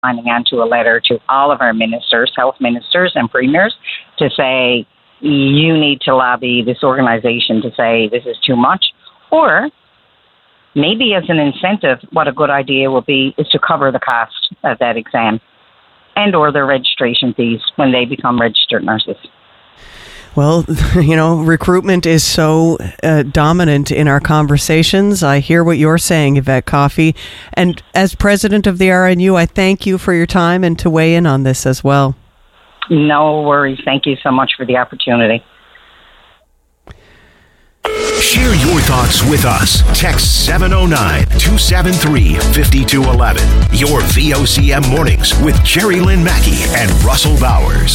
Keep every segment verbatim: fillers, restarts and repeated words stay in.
signing on to a letter to all of our ministers, health ministers and premiers, to say, you need to lobby this organization to say this is too much. Or maybe as an incentive, what a good idea would be is to cover the cost of that exam and or their registration fees when they become registered nurses. Well, you know, recruitment is so uh, dominant in our conversations. I hear what you're saying, Yvette Coffey. And as president of the R N U, I thank you for your time and to weigh in on this as well. No worries. Thank you so much for the opportunity. Share your thoughts with us. Text seven oh nine, two seven three, five two one one. Your V O C M Mornings with Jerry Lynn Mackey and Russell Bowers.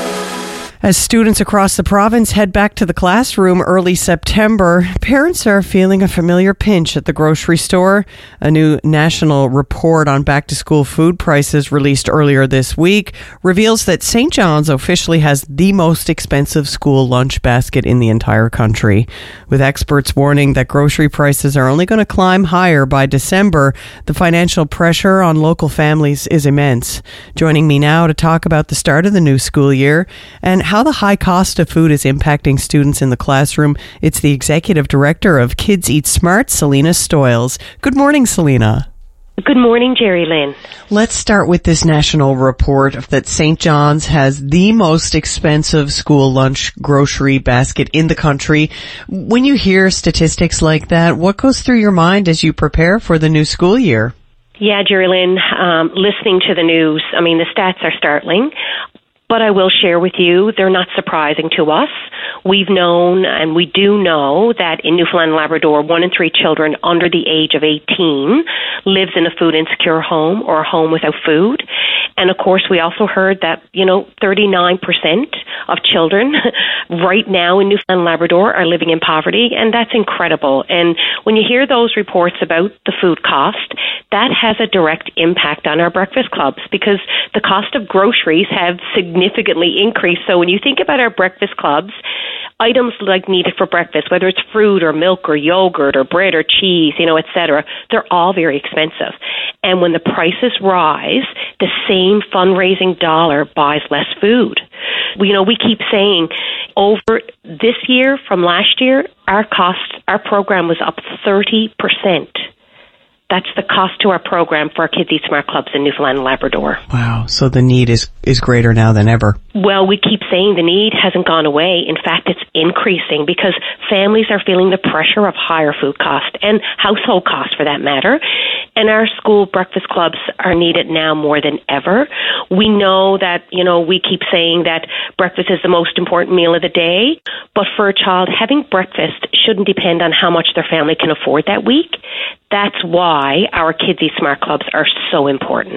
As students across the province head back to the classroom early September, parents are feeling a familiar pinch at the grocery store. A new national report on back-to-school food prices released earlier this week reveals that Saint John's officially has the most expensive school lunch basket in the entire country. With experts warning that grocery prices are only going to climb higher by December, the financial pressure on local families is immense. Joining me now to talk about the start of the new school year and how the high cost of food is impacting students in the classroom, it's the Executive Director of Kids Eat Smart, Selena Stoyles. Good morning, Selena. Good morning, Jerry Lynn. Let's start with this national report that Saint John's has the most expensive school lunch grocery basket in the country. When you hear statistics like that, what goes through your mind as you prepare for the new school year? Yeah, Jerry Lynn, um, listening to the news, I mean, the stats are startling. But I will share with you, they're not surprising to us. We've known, and we do know, that in Newfoundland and Labrador, one in three children under the age of eighteen lives in a food insecure home or a home without food. And of course, we also heard that, you know, thirty-nine percent of children right now in Newfoundland and Labrador are living in poverty, and that's incredible. And when you hear those reports about the food cost, that has a direct impact on our breakfast clubs because the cost of groceries have significantly increased. So when you think about our breakfast clubs, items like needed for breakfast, whether it's fruit or milk or yogurt or bread or cheese, you know, et cetera, they're all very expensive. And when the prices rise, the same fundraising dollar buys less food. We, you know, we keep saying over this year from last year, our cost, our program was up thirty percent. That's the cost to our program for our Kids Eat Smart clubs in Newfoundland and Labrador. Wow. So the need is, is greater now than ever. Well, we keep saying the need hasn't gone away. In fact, it's increasing because families are feeling the pressure of higher food cost and household costs for that matter. And our school breakfast clubs are needed now more than ever. We know that, you know, we keep saying that breakfast is the most important meal of the day, but for a child, having breakfast shouldn't depend on how much their family can afford that week. That's why our Kids Eat Smart clubs are so important.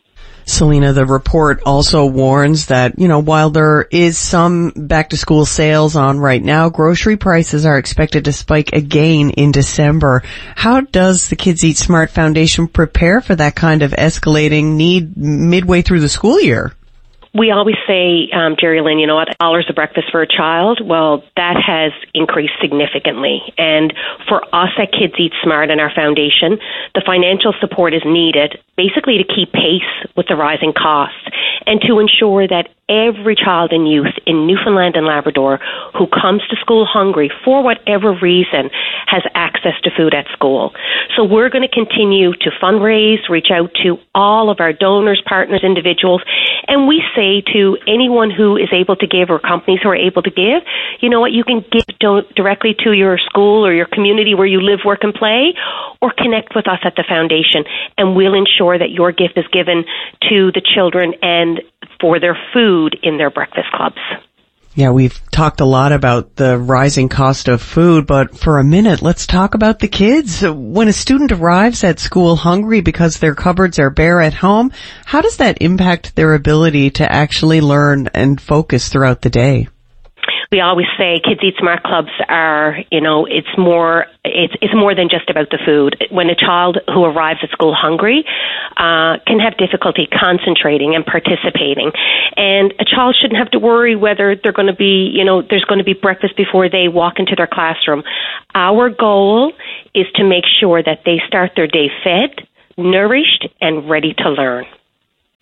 Selena, the report also warns that, you know, while there is some back-to-school sales on right now, grocery prices are expected to spike again in December. How does the Kids Eat Smart Foundation prepare for that kind of escalating need midway through the school year? We always say, um, Jerry Lynn, you know what, dollars of breakfast for a child, well, that has increased significantly. And for us at Kids Eat Smart and our foundation, the financial support is needed basically to keep pace with the rising costs and to ensure that every child and youth in Newfoundland and Labrador who comes to school hungry for whatever reason has access to food at school. So we're going to continue to fundraise, reach out to all of our donors, partners, individuals, and we say to anyone who is able to give or companies who are able to give, you know what, you can give do- directly to your school or your community where you live, work, and play, or connect with us at the foundation, and we'll ensure that your gift is given to the children and for their food in their breakfast clubs. Yeah, we've talked a lot about the rising cost of food, but for a minute, let's talk about the kids. When a student arrives at school hungry because their cupboards are bare at home, how does that impact their ability to actually learn and focus throughout the day? We always say Kids Eat Smart clubs are, you know, it's more, it's it's more than just about the food. When a child who arrives at school hungry uh, can have difficulty concentrating and participating, and a child shouldn't have to worry whether they're going to be, you know, there's going to be breakfast before they walk into their classroom. Our goal is to make sure that they start their day fed, nourished, and ready to learn.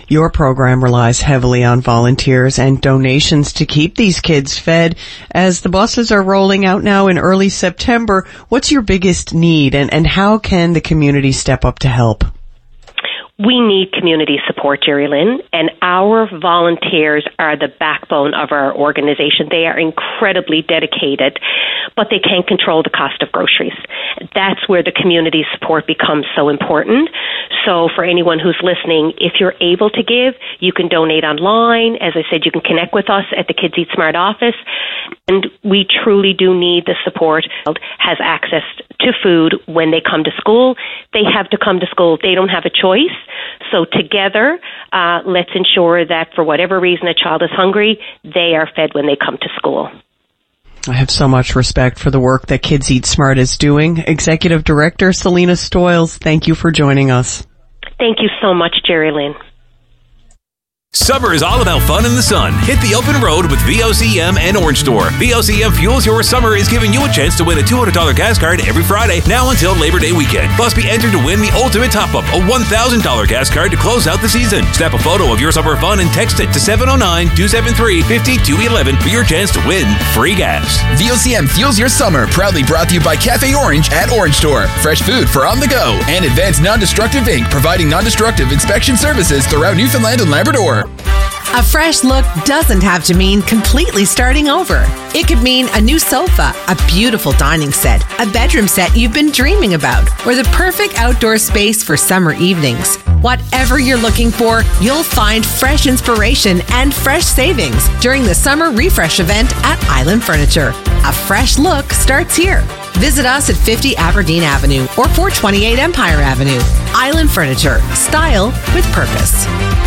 Your program relies heavily on volunteers and donations to keep these kids fed. As the buses are rolling out now in early September, what's your biggest need, and, and how can the community step up to help? We need community support, Jerry Lynn, and our volunteers are the backbone of our organization. They are incredibly dedicated, but they can't control the cost of groceries. That's where the community support becomes so important. So for anyone who's listening, if you're able to give, you can donate online. As I said, you can connect with us at the Kids Eat Smart office. And we truly do need the support. Has access to food when they come to school. They have to come to school. They don't have a choice. So together, uh, let's ensure that for whatever reason a child is hungry, they are fed when they come to school. I have so much respect for the work that Kids Eat Smart is doing. Executive Director Selena Stoyles, thank you for joining us. Thank you so much, Jerry Lynn. Summer is all about fun in the sun. Hit the open road with V O C M and Orange Store. V O C M Fuels Your Summer is giving you a chance to win a two hundred dollars gas card every Friday, now until Labor Day weekend. Plus, be entered to win the Ultimate Top-Up, a one thousand dollars gas card to close out the season. Snap a photo of your summer fun and text it to seven oh nine, two seven three, five two one one for your chance to win free gas. V O C M Fuels Your Summer, proudly brought to you by Cafe Orange at Orange Store. Fresh food for on the go. And Advanced Non-Destructive Incorporated, providing non-destructive inspection services throughout Newfoundland and Labrador. A fresh look doesn't have to mean completely starting over. It could mean a new sofa, a beautiful dining set, a bedroom set you've been dreaming about, or the perfect outdoor space for summer evenings. Whatever you're looking for, you'll find fresh inspiration and fresh savings during the Summer Refresh event at Island Furniture. A fresh look starts here. Visit us at fifty Aberdeen Avenue or four twenty-eight Empire Avenue. Island Furniture. Style with purpose.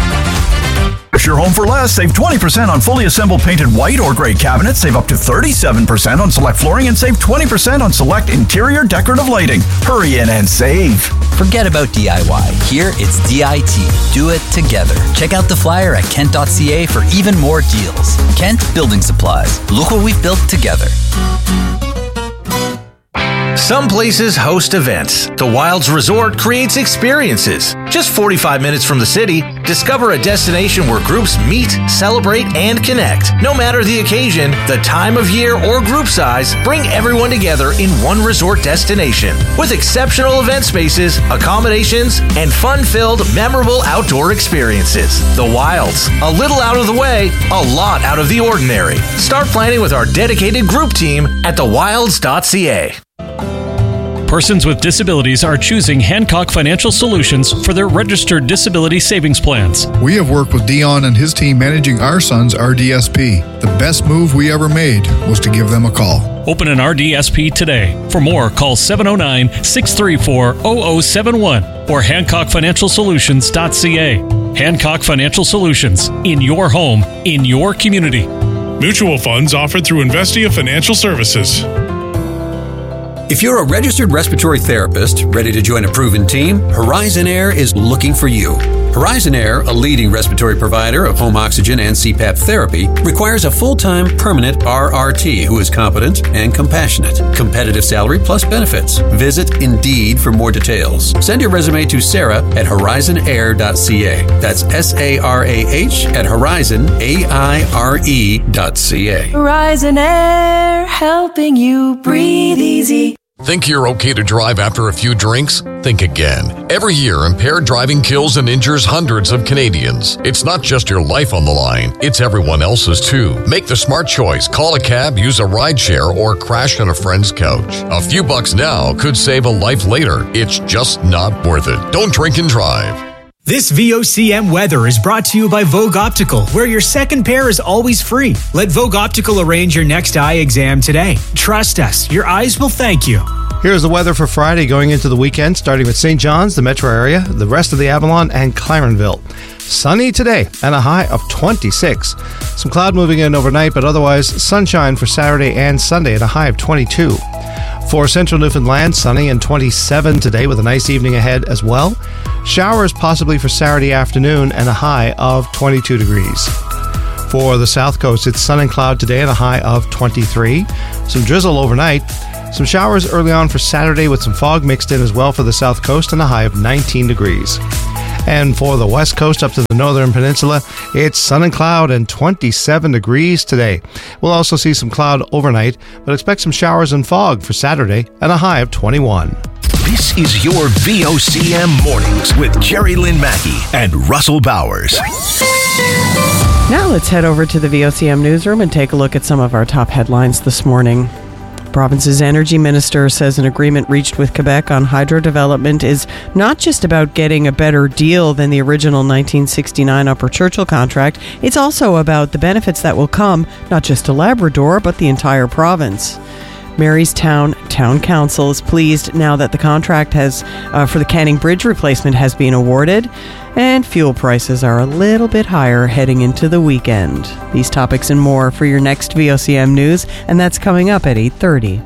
Your home for less. Save twenty percent on fully assembled painted white or gray cabinets. Save up to thirty-seven percent on select flooring and save twenty percent on select interior decorative lighting. Hurry in and save. Forget about D I Y. Here it's D I T. Do it together. Check out the flyer at kent dot c a for even more deals. Kent Building Supplies. Look what we've built together. Some places host events. The Wilds Resort creates experiences. Just forty-five minutes from the city, discover a destination where groups meet, celebrate, and connect. No matter the occasion, the time of year, or group size, bring everyone together in one resort destination. With exceptional event spaces, accommodations, and fun-filled, memorable outdoor experiences. The Wilds. A little out of the way, a lot out of the ordinary. Start planning with our dedicated group team at the wilds dot c a. Persons with disabilities are choosing Hancock Financial Solutions for their registered disability savings plans. We have worked with Dion and his team managing our son's R D S P. The best move we ever made was to give them a call. Open an R D S P today. For more, call seven oh nine, six three four, oh oh seven one or hancock financial solutions dot c a. Hancock Financial Solutions. In your home, in your community. Mutual funds offered through Investia Financial Services. If you're a registered respiratory therapist ready to join a proven team, Horizon Air is looking for you. Horizon Air, a leading respiratory provider of home oxygen and C PAP therapy, requires a full-time permanent R R T who is competent and compassionate. Competitive salary plus benefits. Visit Indeed for more details. Send your resume to Sarah at horizon air dot c a. That's S A R A H at horizon, A I R E dot C A. Horizon Air, helping you breathe easy. Think you're okay to drive after a few drinks? Think again. Every year, impaired driving kills and injures hundreds of Canadians. It's not just your life on the line, it's everyone else's too. Make the smart choice. Call a cab, use a rideshare, or crash on a friend's couch. A few bucks now could save a life later. It's just not worth it. Don't drink and drive. This V O C M weather is brought to you by Vogue Optical, where your second pair is always free. Let Vogue Optical arrange your next eye exam today. Trust us, your eyes will thank you. Here's the weather for Friday going into the weekend, starting with Saint John's, the metro area, the rest of the Avalon, and Clarenville. Sunny today and a high of twenty-six. Some cloud moving in overnight, but otherwise sunshine for Saturday and Sunday at a high of twenty-two. For central Newfoundland, sunny and twenty-seven today with a nice evening ahead as well. Showers possibly for Saturday afternoon and a high of twenty-two degrees. For the south coast, it's sun and cloud today and a high of twenty-three. Some drizzle overnight. Some showers early on for Saturday with some fog mixed in as well for the south coast and a high of nineteen degrees. And for the west coast up to the northern peninsula, it's sun and cloud and twenty-seven degrees today. We'll also see some cloud overnight, but expect some showers and fog for Saturday and a high of twenty-one. This is your V O C M Mornings with Jerry Lynn Mackey and Russell Bowers. Now let's head over to the V O C M newsroom and take a look at some of our top headlines this morning. Province's energy minister says an agreement reached with Quebec on hydro development is not just about getting a better deal than the original nineteen sixty-nine Upper Churchill contract. It's also about the benefits that will come not just to Labrador, but the entire province. Marystown Town Council is pleased now that the contract has uh, for the Canning Bridge replacement has been awarded, and fuel prices are a little bit higher heading into the weekend. These topics and more for your next V O C M News, and that's coming up at eight thirty.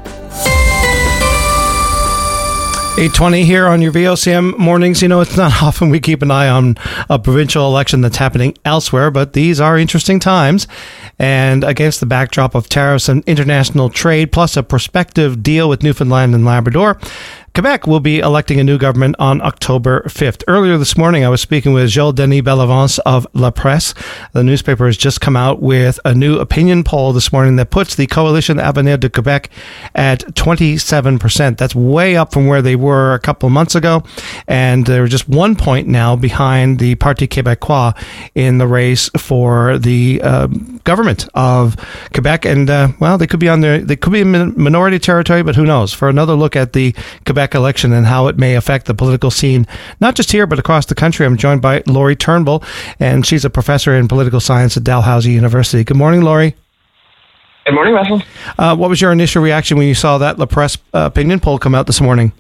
eight twenty here on your V O C M mornings. You know, it's not often we keep an eye on a provincial election that's happening elsewhere, but these are interesting times. And against the backdrop of tariffs and international trade, plus a prospective deal with Newfoundland and Labrador, Quebec will be electing a new government on October fifth. Earlier this morning, I was speaking with Joel Denis Bellavance of La Presse. The newspaper has just come out with a new opinion poll this morning that puts the Coalition Avenir de Québec at twenty-seven percent. That's way up from where they were a couple of months ago. And they're just one point now behind the Parti Québécois in the race for the uh, government of Quebec. And, uh, well, they could be on their, they could be in minority territory, but who knows? For another look at the Quebec election and how it may affect the political scene, not just here, but across the country. I'm joined by Laurie Turnbull, and she's a professor in political science at Dalhousie University. Good morning, Laurie. Good morning, Russell. Uh, what was your initial reaction when you saw that La Presse uh, opinion poll come out this morning?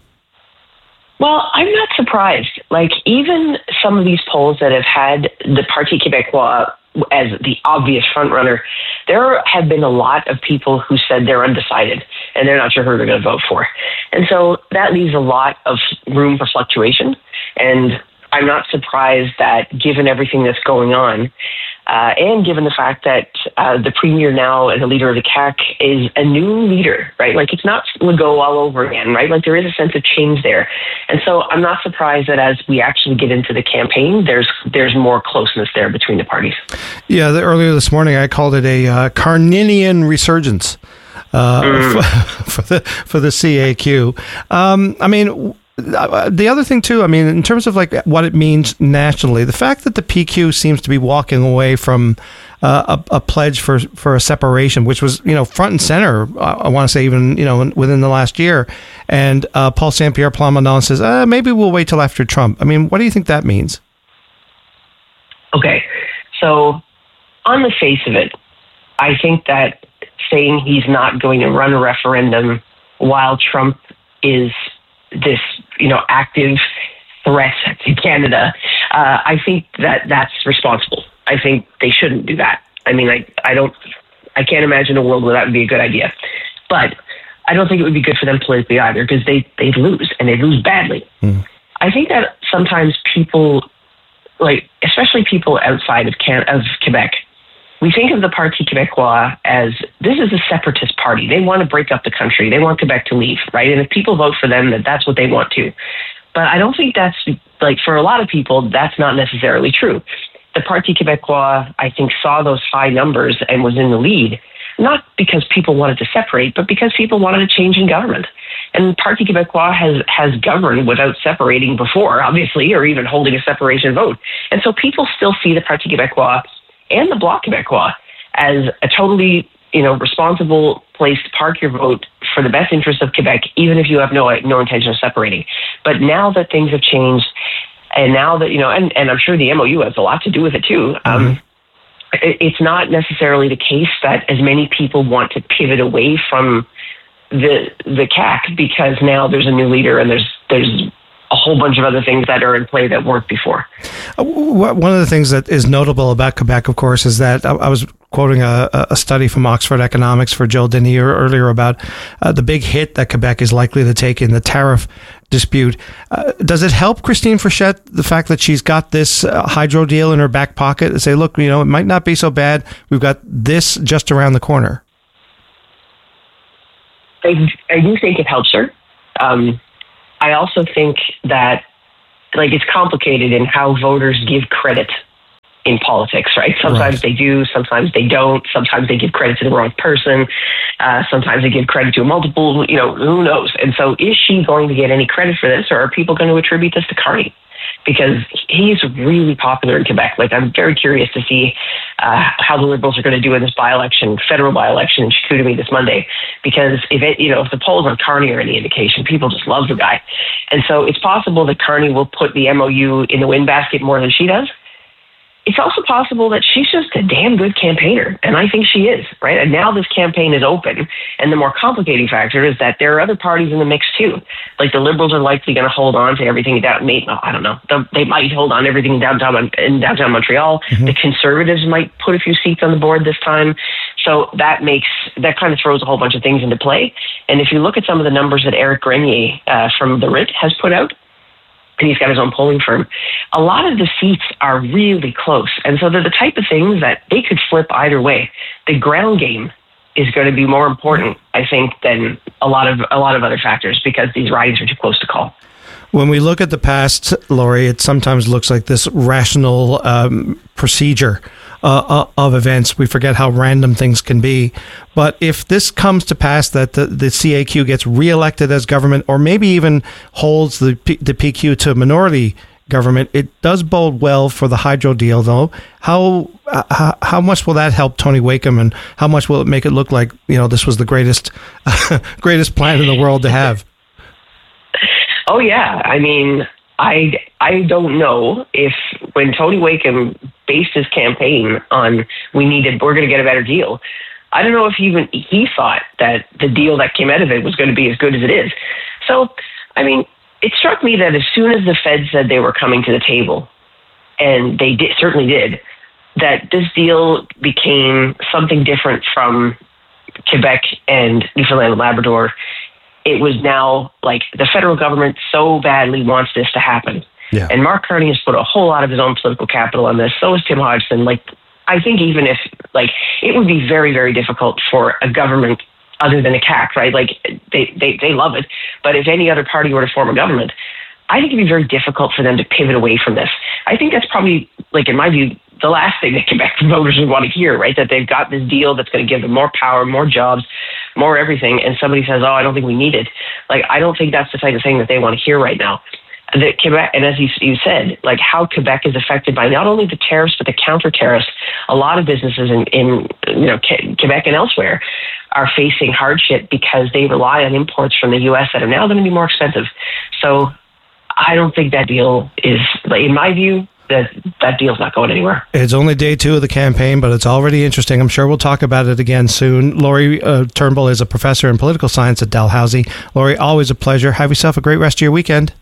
Well, I'm not surprised. Like, even some of these polls that have had the Parti Québécois as the obvious frontrunner, there have been a lot of people who said they're undecided and they're not sure who they're going to vote for. And so that leaves a lot of room for fluctuation. And I'm not surprised that given everything that's going on, uh, and given the fact that uh, the premier now and the leader of the C A Q is a new leader, right? Like, it's not Legault all over again, right? Like, there is a sense of change there. And so I'm not surprised that as we actually get into the campaign, there's there's more closeness there between the parties. Yeah, the, earlier this morning I called it a uh, Carninian resurgence uh, mm. for, for the for the C A Q. Um, I mean, the other thing too, I mean, in terms of like what it means nationally, the fact that the P Q seems to be walking away from uh, a, a pledge for, for a separation, which was, you know, front and center, uh, I want to say even, you know, within the last year. And uh, Paul Saint-Pierre Plamondon says, uh, maybe we'll wait till after Trump. I mean, what do you think that means? Okay, so on the face of it, I think that saying he's not going to run a referendum while Trump is this, you know, active threat to Canada, uh, I think that that's responsible. I think they shouldn't do that. I mean, I, I don't, I can't imagine a world where that would be a good idea. But I don't think it would be good for them politically either, because they, they'd lose, and they'd lose badly. Mm. I think that sometimes people, like, especially people outside of Can- of Quebec, we think of the Parti Québécois as, this is a separatist party. They want to break up the country. They want Quebec to leave, right? And if people vote for them, that that's what they want to. But I don't think that's, like, for a lot of people, that's not necessarily true. The Parti Québécois, I think, saw those high numbers and was in the lead, not because people wanted to separate, but because people wanted a change in government. And Parti Québécois has, has governed without separating before, obviously, or even holding a separation vote. And so people still see the Parti Québécois and the Bloc Québécois as a totally, you know, responsible place to park your vote for the best interest of Quebec, even if you have no no intention of separating. But now that things have changed, and now that, you know, and, and I'm sure the M O U has a lot to do with it too, mm-hmm. um, it, it's not necessarily the case that as many people want to pivot away from the the C A Q because now there's a new leader and there's there's a whole bunch of other things that are in play that weren't before. Uh, one of the things that is notable about Quebec, of course, is that I, I was quoting a, a study from Oxford Economics for Joel Denis earlier about uh, the big hit that Quebec is likely to take in the tariff dispute. Uh, does it help Christine Frechette, the fact that she's got this uh, hydro deal in her back pocket, and say, look, you know, it might not be so bad. We've got this just around the corner? I, I do think it helps her. Um, I also think that like it's complicated in how voters give credit in politics, right? Sometimes right. they do, sometimes they don't. Sometimes they give credit to the wrong person. Uh, sometimes they give credit to a multiple, you know, who knows? And so is she going to get any credit for this, or are people going to attribute this to Carney? Because he's really popular in Quebec. Like, I'm very curious to see uh, how the Liberals are going to do in this by-election, federal by-election in Chicoutimi this Monday. Because if it, you know, if the polls on Carney are any indication, people just love the guy. And so it's possible that Carney will put the M O U in the win basket more than she does. It's also possible that she's just a damn good campaigner, and I think she is, right? And now this campaign is open, and the more complicating factor is that there are other parties in the mix too. Like the Liberals are likely going to hold on to everything down. I don't know. They might hold on to everything in downtown in downtown Montreal. Mm-hmm. The Conservatives might put a few seats on the board this time. So that makes that kind of throws a whole bunch of things into play. And if you look at some of the numbers that Eric Grenier uh, from the R I T has put out, and he's got his own polling firm, a lot of the seats are really close. And so they're the type of things that they could flip either way. The ground game is going to be more important, I think, than a lot of a lot of other factors, because these ridings are too close to call. When we look at the past, Lori, it sometimes looks like this rational um, procedure uh, of events. We forget how random things can be. But if this comes to pass, that the, the C A Q gets reelected as government, or maybe even holds the P, the P Q to minority government, it does bode well for the hydro deal, though. How, how how much will that help Tony Wakeham, and how much will it make it look like, you know, this was the greatest greatest plan in the world to have? Oh, yeah. I mean, I, I don't know if when Tony Wakeham based his campaign on we needed, we're going to get a better deal, I don't know if even he thought that the deal that came out of it was going to be as good as it is. So, I mean, it struck me that as soon as the Fed said they were coming to the table, and they did, certainly did, that this deal became something different from Quebec and Newfoundland and Labrador. It was now like the federal government so badly wants this to happen. Yeah. And Mark Carney has put a whole lot of his own political capital on this. So is Tim Hodgson. Like, I think even if, like, it would be very, very difficult for a government other than a C A C, right? Like, they, they, they love it. But if any other party were to form a government, I think it'd be very difficult for them to pivot away from this. I think that's probably, like, in my view, the last thing that Quebec voters would want to hear, right? That they've got this deal that's going to give them more power, more jobs, more everything, and somebody says, oh, I don't think we need it. Like, I don't think that's the type of thing that they want to hear right now. That Quebec, and as you, you said, like how Quebec is affected by not only the tariffs, but the counter tariffs. A lot of businesses in, in you know, Quebec and elsewhere are facing hardship because they rely on imports from the U S that are now going to be more expensive. So I don't think that deal is, in my view, that that deal's not going anywhere. It's only day two of the campaign, but it's already interesting. I'm sure we'll talk about it again soon. Lori uh, Turnbull is a professor in political science at Dalhousie. Lori, always a pleasure. Have yourself a great rest of your weekend.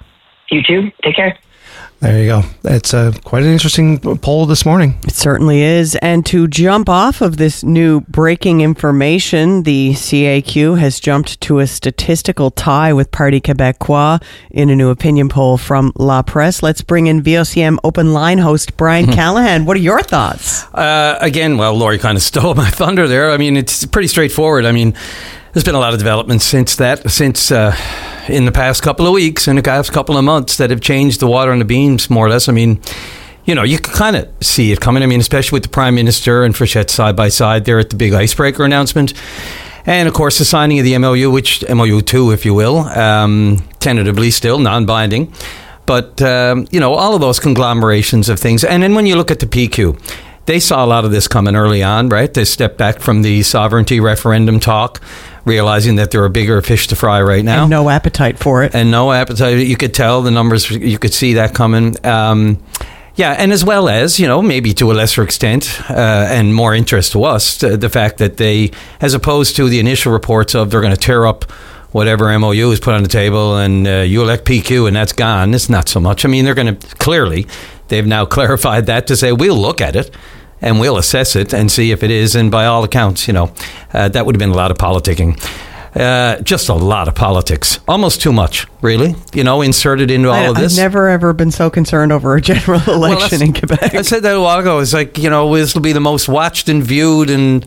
You too. Take care. There you go. It's uh, quite an interesting poll this morning. It certainly is. And to jump off of this new breaking information, the C A Q has jumped to a statistical tie with Parti Québécois in a new opinion poll from La Presse. Let's bring in V O C M Open Line host Brian Callahan. What are your thoughts? Uh, again, well, Lori kind of stole my thunder there. I mean, it's pretty straightforward. I mean, there's been a lot of developments since that, since uh, in the past couple of weeks, in the past couple of months, that have changed the water on the beams, more or less. I mean, you know, you can kind of see it coming. I mean, especially with the Prime Minister and Frechette side by side there at the big icebreaker announcement. And, of course, the signing of the M O U, which M O U two, if you will, um, tentatively still, non-binding. But, um, you know, all of those conglomerations of things. And then when you look at the P Q, they saw a lot of this coming early on, right? They stepped back from the sovereignty referendum talk, realizing that there are bigger fish to fry right now. And no appetite for it. And no appetite. You could tell the numbers, you could see that coming. Um, yeah, and as well as, you know, maybe to a lesser extent, uh, and more interest to us, to the fact that they, as opposed to the initial reports of they're going to tear up whatever M O U is put on the table and uh, you elect P Q and that's gone. It's not so much. I mean, they're going to, clearly, they've now clarified that to say, we'll look at it and we'll assess it and see if it is. And by all accounts, you know, uh, that would have been a lot of politicking. Uh, just a lot of politics. Almost too much, really, you know, inserted into all I, of this. I've never, ever been so concerned over a general election well, in Quebec. I said that a while ago. It's like, you know, this will be the most watched and viewed and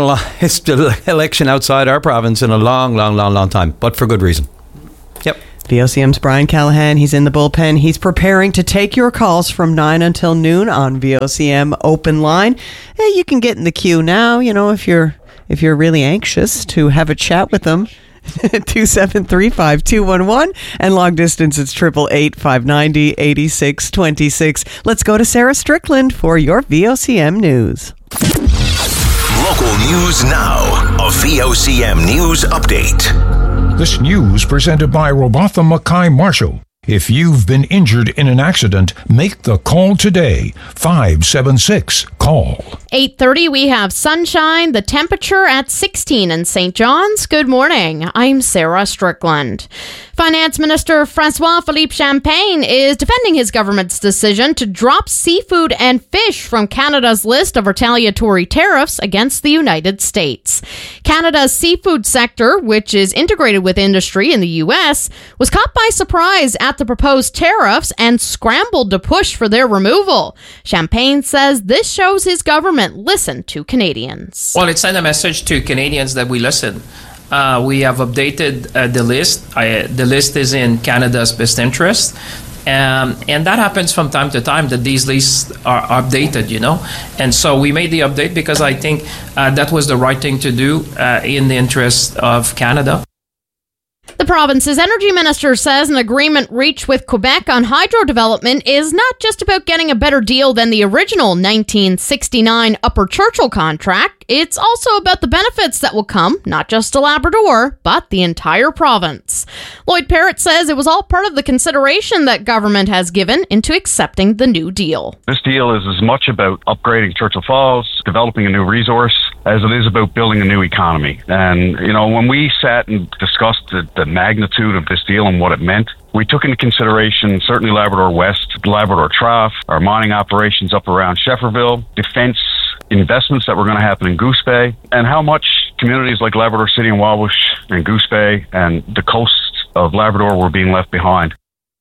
analyzed election outside our province in a long, long, long, long time, but for good reason. Yep. V O C M's Brian Callahan, he's in the bullpen. He's preparing to take your calls from nine until noon on V O C M Open Line. Hey, you can get in the queue now, you know, if you're if you're really anxious to have a chat with them. two seven three, five two one one and long distance it's eight eight eight, five nine zero, eight six two six. Let's go to Sarah Strickland for your V O C M news. Local news now. A V O C M news update. This news presented by Robatha Mackay Marshall. If you've been injured in an accident, make the call today. five seven six, call. eight thirty, we have sunshine, the temperature at sixteen in Saint John's. Good morning. I'm Sarah Strickland. Finance Minister Francois-Philippe Champagne is defending his government's decision to drop seafood and fish from Canada's list of retaliatory tariffs against the United States. Canada's seafood sector, which is integrated with industry in the U S, was caught by surprise at the proposed tariffs and scrambled to push for their removal. Champagne says this shows his government listened to Canadians. Well, it sent a message to Canadians that we listen. Uh, we have updated uh, the list. I, the list is in Canada's best interest. Um, and that happens from time to time, that these lists are updated, you know. And so we made the update because I think uh, that was the right thing to do uh, in the interest of Canada. The province's energy minister says an agreement reached with Quebec on hydro development is not just about getting a better deal than the original nineteen sixty-nine Upper Churchill contract. It's also about the benefits that will come, not just to Labrador, but the entire province. Lloyd Parrott says it was all part of the consideration that government has given into accepting the new deal. This deal is as much about upgrading Churchill Falls, developing a new resource, as it is about building a new economy. And, you know, when we sat and discussed the, the magnitude of this deal and what it meant, we took into consideration certainly Labrador West, Labrador Trough, our mining operations up around Shefferville, defence investments that were going to happen in Goose Bay, and how much communities like Labrador City and Wabush and Goose Bay and the coast of Labrador were being left behind.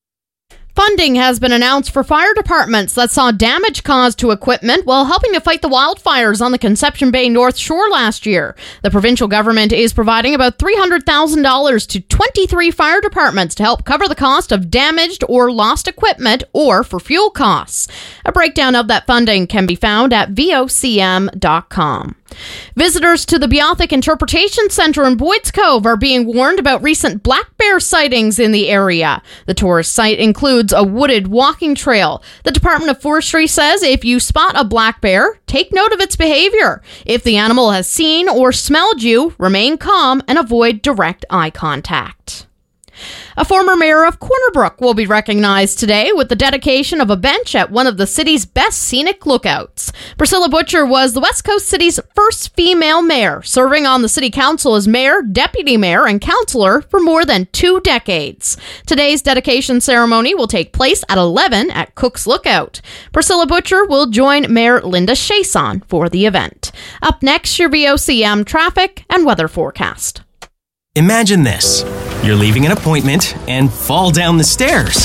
Funding has been announced for fire departments that saw damage caused to equipment while helping to fight the wildfires on the Conception Bay North Shore last year. The provincial government is providing about three hundred thousand dollars to twenty-three fire departments to help cover the cost of damaged or lost equipment or for fuel costs. A breakdown of that funding can be found at V O C M dot com. Visitors to the Beothic Interpretation Center in Boyd's Cove are being warned about recent black bear sightings in the area. The tourist site includes a wooded walking trail. The Department of Forestry says if you spot a black bear, take note of its behavior. If the animal has seen or smelled you, remain calm and avoid direct eye contact. A former mayor of Corner Brook will be recognized today with the dedication of a bench at one of the city's best scenic lookouts. Priscilla Butcher was the West Coast City's first female mayor, serving on the city council as mayor, deputy mayor, and councillor for more than two decades. Today's dedication ceremony will take place at eleven at Cook's Lookout. Priscilla Butcher will join Mayor Linda Chason for the event. Up next, your V O C M traffic and weather forecast. Imagine this. You're leaving an appointment and fall down the stairs.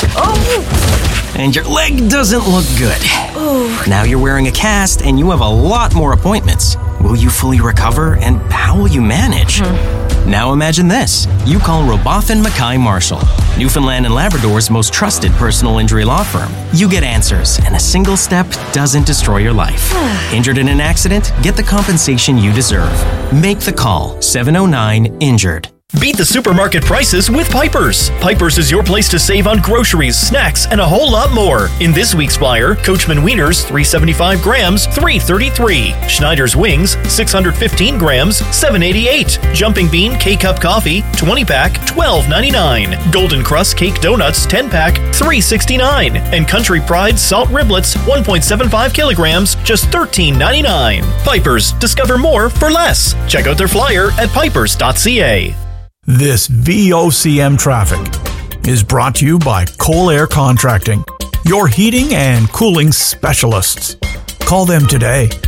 Oh! And your leg doesn't look good. Oh. Now you're wearing a cast and you have a lot more appointments. Will you fully recover and how will you manage? Hmm. Now imagine this. You call Robatha Mackay Marshall, Newfoundland and Labrador's most trusted personal injury law firm. You get answers and a single step doesn't destroy your life. Injured in an accident? Get the compensation you deserve. Make the call. seven oh nine injured. Beat the supermarket prices with Piper's. Piper's is your place to save on groceries, snacks, and a whole lot more. In this week's flyer, Coachman Wieners, three seventy-five grams, three thirty-three. Schneider's Wings, six hundred fifteen grams, seven eighty-eight. Jumping Bean K-Cup Coffee, twenty pack, twelve ninety-nine. Golden Crust Cake Donuts, ten pack, three sixty-nine. And Country Pride Salt Riblets, one point seven five kilograms, just thirteen ninety-nine. Piper's, discover more for less. Check out their flyer at pipers dot c a. This V O C M traffic is brought to you by Coal Air Contracting, your heating and cooling specialists. Call them today.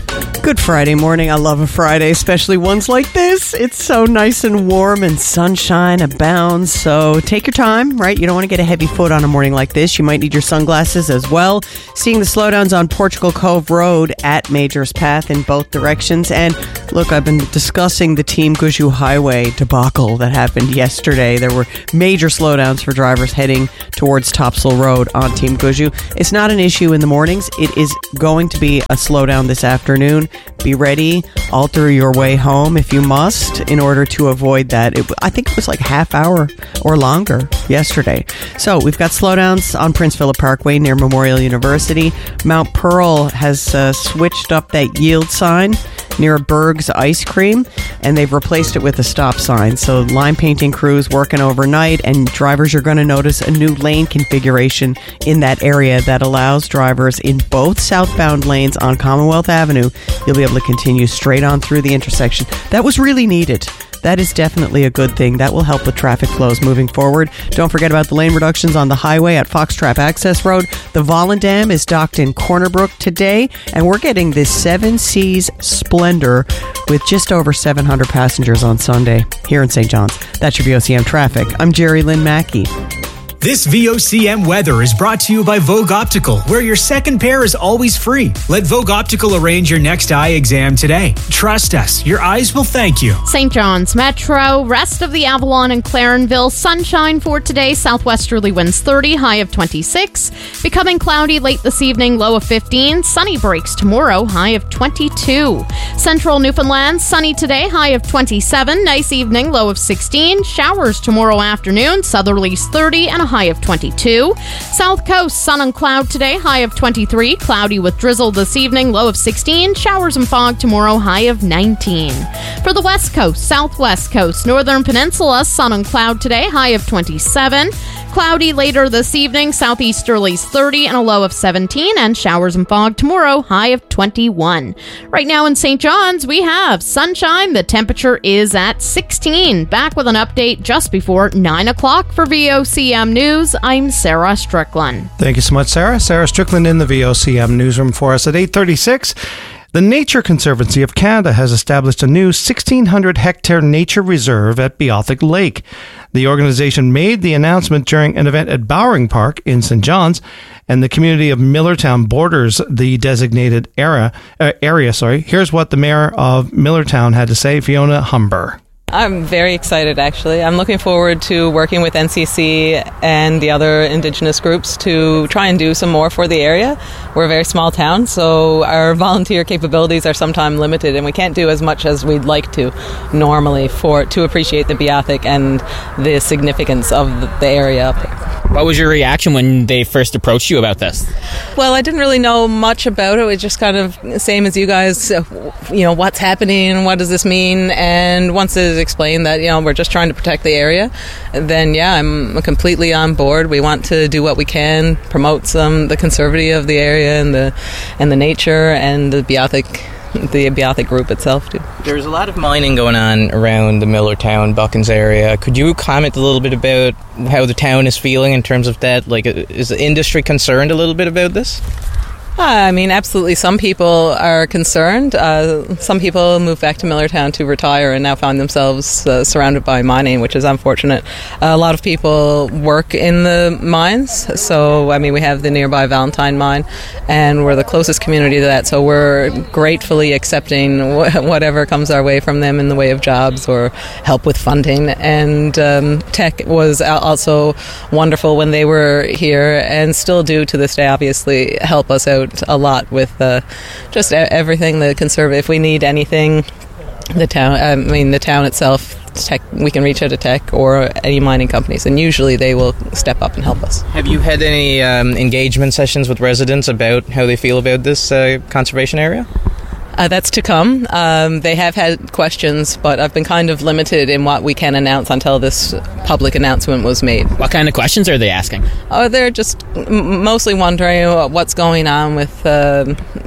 Good Friday morning. I love a Friday, especially ones like this. It's so nice and warm and sunshine abounds. So take your time, right? You don't want to get a heavy foot on a morning like this. You might need your sunglasses as well. Seeing the slowdowns on Portugal Cove Road at Majors Path in both directions. And look, I've been discussing the Team Guju Highway debacle that happened yesterday. There were major slowdowns for drivers heading towards Topsail Road on Team Guju. It's not an issue in the mornings. It is going to be a slowdown this afternoon. Be ready. Alter your way home if you must in order to avoid that. It, I think it was like half hour or longer yesterday. So we've got slowdowns on Prince Philip Parkway near Memorial University. Mount Pearl has uh, switched up that yield sign near Berg's Ice Cream, and they've replaced it with a stop sign. So line painting crews working overnight, and drivers are going to notice a new lane configuration in that area that allows drivers in both southbound lanes on Commonwealth Avenue. You'll be able to continue straight on through the intersection. That was really needed. That is definitely a good thing. That will help with traffic flows moving forward. Don't forget about the lane reductions on the highway at Foxtrap Access Road. The Volendam is docked in Corner Brook today, and we're getting this Seven Seas Splendor with just over seven hundred passengers on Sunday here in Saint John's. That's your V O C M traffic. I'm Jerry Lynn Mackey. This V O C M weather is brought to you by Vogue Optical, where your second pair is always free. Let Vogue Optical arrange your next eye exam today. Trust us, your eyes will thank you. Saint John's Metro, rest of the Avalon and Clarenville, sunshine for today, southwesterly winds thirty, high of twenty-six. Becoming cloudy late this evening, low of fifteen. Sunny breaks tomorrow, high of twenty-two. Central Newfoundland, sunny today, high of twenty-seven. Nice evening, low of sixteen. Showers tomorrow afternoon, southerlies thirty and a high of twenty-two. South Coast, sun and cloud today, high of twenty-three. Cloudy with drizzle this evening, low of sixteen. Showers and fog tomorrow, high of nineteen. For the West Coast, Southwest Coast, Northern Peninsula, sun and cloud today, high of twenty-seven. Cloudy later this evening, southeasterlies thirty and a low of seventeen, and showers and fog tomorrow, high of twenty-one. Right now in Saint John's, we have sunshine. The temperature is at sixteen. Back with an update just before nine o'clock for V O C M News. I'm Sarah Strickland. Thank you so much, Sarah. Sarah Strickland in the V O C M newsroom for us at eight thirty-six. The Nature Conservancy of Canada has established a new sixteen hundred hectare nature reserve at Beothic Lake. The organization made the announcement during an event at Bowring Park in Saint John's, and the community of Millertown borders the designated area. Uh, area. Sorry. Here's what the mayor of Millertown had to say, Fiona Humber. I'm very excited, actually. I'm looking forward to working with N C C and the other Indigenous groups to try and do some more for the area. We're a very small town, so our volunteer capabilities are sometimes limited, and we can't do as much as we'd like to normally for to appreciate the Beothic and the significance of the area up there. What was your reaction when they first approached you about this? Well, I didn't really know much about it. It was just kind of the same as you guys, you know, what's happening, what does this mean? And once it is explained that, you know, we're just trying to protect the area, then yeah, I'm completely on board. We want to do what we can, promote some the conservative of the area and the and the nature and the Beothic the Beothic group itself too. There's a lot of mining going on around the Millertown, Buckens area. Could you comment a little bit about how the town is feeling in terms of that? Like, is the industry concerned a little bit about this? Uh, I mean, absolutely. Some people are concerned. Uh, some people moved back to Millertown to retire and now find themselves uh, surrounded by mining, which is unfortunate. Uh, a lot of people work in the mines. So, I mean, we have the nearby Valentine mine, and we're the closest community to that. So we're gratefully accepting wh- whatever comes our way from them in the way of jobs or help with funding. And um, Teck was also wonderful when they were here, and still do to this day, obviously, help us out a lot with uh, just everything. The conservative, if we need anything, the town, I mean the town itself, Teck, we can reach out to Teck or any mining companies, and usually they will step up and help us. Have you had any um, engagement sessions with residents about how they feel about this uh, conservation area? Uh, that's to come. Um, they have had questions, but I've been kind of limited in what we can announce until this public announcement was made. What kind of questions are they asking? Oh, they're just m- mostly wondering what's going on with uh,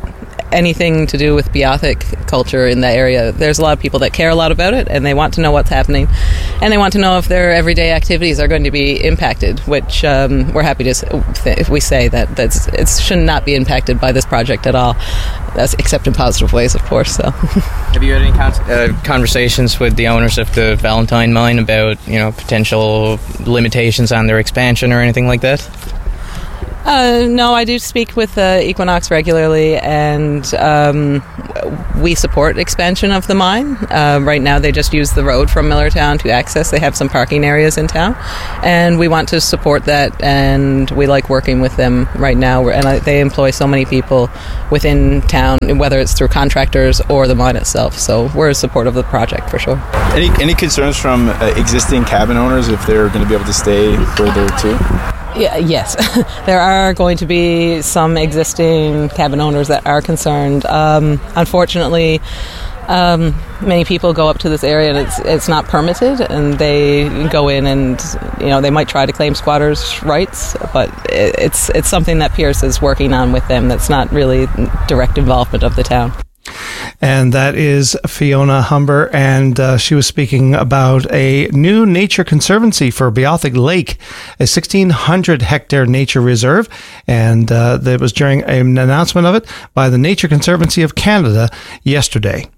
anything to do with Beothuk culture in that area. There's a lot of people that care a lot about it, and they want to know what's happening, and they want to know if their everyday activities are going to be impacted, which um, we're happy to if we say that that's, it should not be impacted by this project at all, that's, except in positive ways, of course. So, have you had any con- uh, conversations with the owners of the Valentine mine about, you know, potential limitations on their expansion or anything like that? Uh, no, I do speak with uh, Equinox regularly, and um, we support expansion of the mine. Uh, right now, they just use the road from Millertown to access. They have some parking areas in town, and we want to support that, and we like working with them right now. And uh, they employ so many people within town, whether it's through contractors or the mine itself. So we're supportive of the project for sure. Any, any concerns from uh, existing cabin owners if they're going to be able to stay further too? Yeah, yes, there are going to be some existing cabin owners that are concerned. Um, unfortunately, um, many people go up to this area and it's it's not permitted, and they go in and, you know, they might try to claim squatters' rights, but it, it's it's something that Pierce is working on with them. That's not really direct involvement of the town. And that is Fiona Humber, and uh, she was speaking about a new nature conservancy for Beothuk Lake, a sixteen hundred hectare nature reserve, and uh, that was during an announcement of it by the Nature Conservancy of Canada yesterday.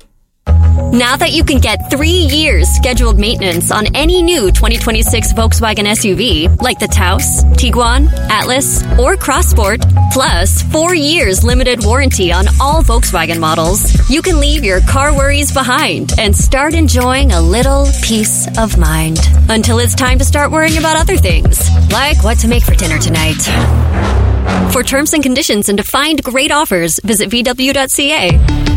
Now that you can get three years scheduled maintenance on any new twenty twenty-six Volkswagen S U V, like the Taos, Tiguan, Atlas, or Crossport, plus four years limited warranty on all Volkswagen models, you can leave your car worries behind and start enjoying a little peace of mind. Until it's time to start worrying about other things, like what to make for dinner tonight. For terms and conditions and to find great offers, visit v w dot c a.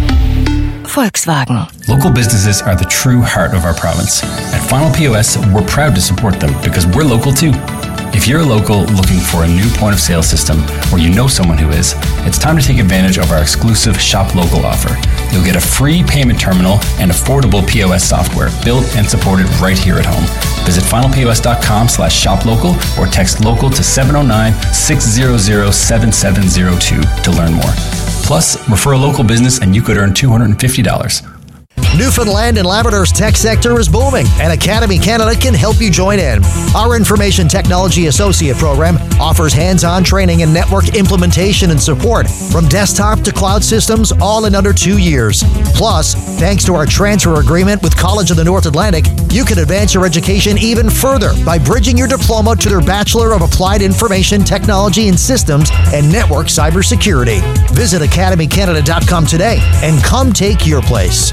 Volkswagen. Local businesses are the true heart of our province. At Final P O S, we're proud to support them because we're local too. If you're a local looking for a new point of sale system, or you know someone who is, it's time to take advantage of our exclusive Shop Local offer. You'll get a free payment terminal and affordable P O S software built and supported right here at home. Visit final p o s dot com slash shop local or text local to seven oh nine, six hundred, seven seven oh two to learn more. Plus, refer a local business and you could earn two hundred fifty dollars. Newfoundland and Labrador's tech sector is booming, and Academy Canada can help you join in. Our Information Technology Associate program offers hands-on training in network implementation and support, from desktop to cloud systems, all in under two years. Plus, thanks to our transfer agreement with College of the North Atlantic, you can advance your education even further by bridging your diploma to their Bachelor of Applied Information Technology and Systems and Network Cybersecurity. Visit academy canada dot com today and come take your place.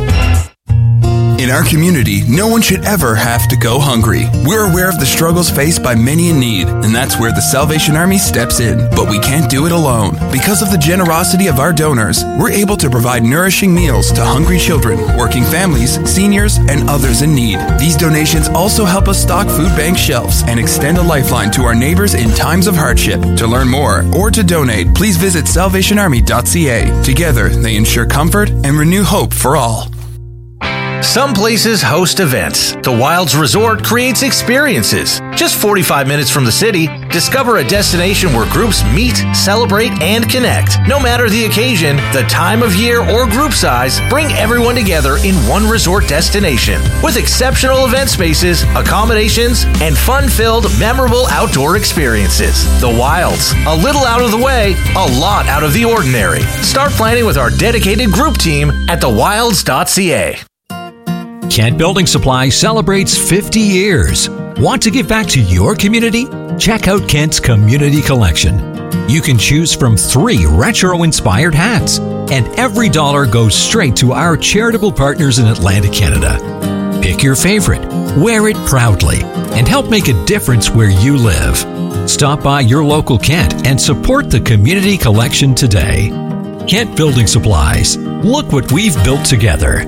In our community, no one should ever have to go hungry. We're aware of the struggles faced by many in need, and that's where the Salvation Army steps in. But we can't do it alone. Because of the generosity of our donors, we're able to provide nourishing meals to hungry children, working families, seniors, and others in need. These donations also help us stock food bank shelves and extend a lifeline to our neighbors in times of hardship. To learn more or to donate, please visit salvation army dot c a. Together, they ensure comfort and renew hope for all. Some places host events. The Wilds Resort creates experiences. Just forty-five minutes from the city, discover a destination where groups meet, celebrate, and connect. No matter the occasion, the time of year, or group size, bring everyone together in one resort destination. With exceptional event spaces, accommodations, and fun-filled, memorable outdoor experiences. The Wilds. A little out of the way, a lot out of the ordinary. Start planning with our dedicated group team at the wilds dot c a. Kent Building Supply celebrates fifty years. Want to give back to your community? Check out Kent's Community Collection. You can choose from three retro-inspired hats, and every dollar goes straight to our charitable partners in Atlantic Canada. Pick your favorite, wear it proudly, and help make a difference where you live. Stop by your local Kent and support the Community Collection today. Kent Building Supplies. Look what we've built together.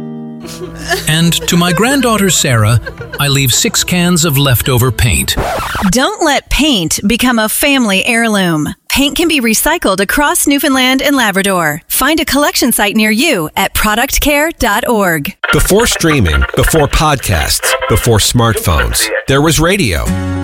And to my granddaughter Sarah, I leave six cans of leftover paint. Don't let paint become a family heirloom. Paint can be recycled across Newfoundland and Labrador. Find a collection site near you at product care dot org. Before streaming, before podcasts, before smartphones, there was radio.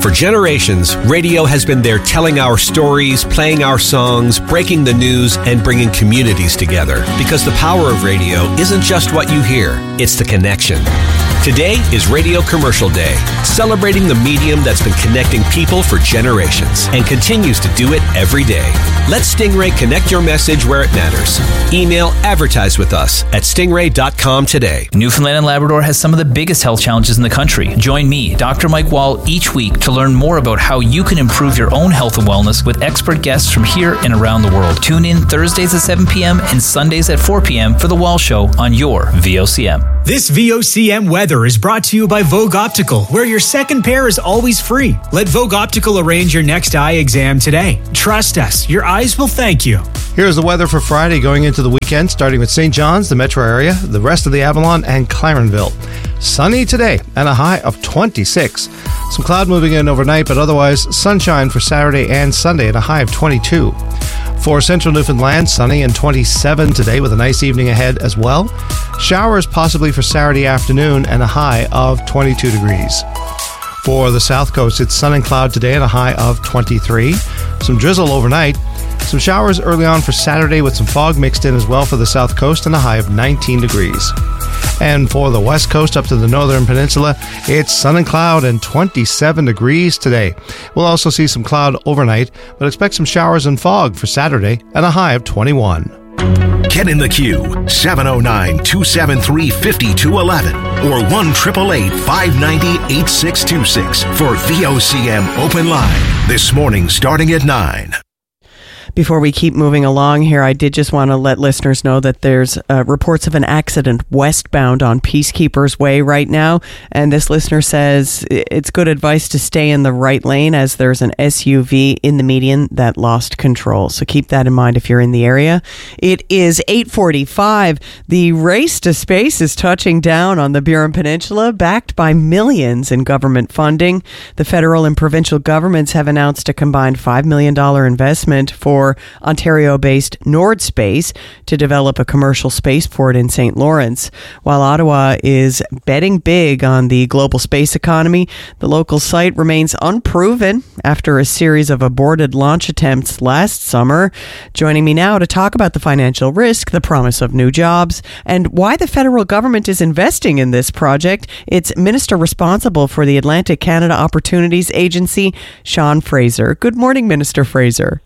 For generations, radio has been there telling our stories, playing our songs, breaking the news, and bringing communities together. Because the power of radio isn't just what you hear, it's the connection. Today is Radio Commercial Day, celebrating the medium that's been connecting people for generations and continues to do it every day. Let Stingray connect your message where it matters. Email advertise with us at stingray dot com today. Newfoundland and Labrador has some of the biggest health challenges in the country. Join me, Doctor Mike Wall, each week to learn more about how you can improve your own health and wellness with expert guests from here and around the world. Tune in Thursdays at seven p.m. and Sundays at four p.m. for The Wall Show on your V O C M. This V O C M weather is brought to you by Vogue Optical, where your second pair is always free. Let Vogue Optical arrange your next eye exam today. Trust us, your eyes will thank you. Here's the weather for Friday going into the weekend, starting with Saint John's, the metro area, the rest of the Avalon, and Clarenville. Sunny today and a high of twenty-six. Some cloud moving in overnight, but otherwise sunshine for Saturday and Sunday at a high of twenty-two. For central Newfoundland, sunny and twenty-seven today with a nice evening ahead as well. Showers possibly for Saturday afternoon and a high of twenty-two degrees. For the south coast, it's sun and cloud today and a high of twenty-three. Some drizzle overnight. Some showers early on for Saturday with some fog mixed in as well for the south coast and a high of nineteen degrees. And for the west coast up to the northern peninsula, it's sun and cloud and twenty-seven degrees today. We'll also see some cloud overnight, but expect some showers and fog for Saturday and a high of twenty-one. Get in the queue, seven oh nine, two seven three, five two one one or one eight eight eight, five nine zero, eight six two six for V O C M Open Line. This morning starting at nine. Before we keep moving along here, I did just want to let listeners know that there's uh, reports of an accident westbound on Peacekeepers Way right now. And this listener says it's good advice to stay in the right lane as there's an S U V in the median that lost control. So keep that in mind if you're in the area. It is eight forty-five. The race to space is touching down on the Burin Peninsula, backed by millions in government funding. The federal and provincial governments have announced a combined five million dollars investment for Ontario-based NordSpace to develop a commercial spaceport in Saint Lawrence. While Ottawa is betting big on the global space economy, the local site remains unproven after a series of aborted launch attempts last summer. Joining me now to talk about the financial risk, the promise of new jobs, and why the federal government is investing in this project, it's Minister responsible for the Atlantic Canada Opportunities Agency, Sean Fraser. Good morning, Minister Fraser.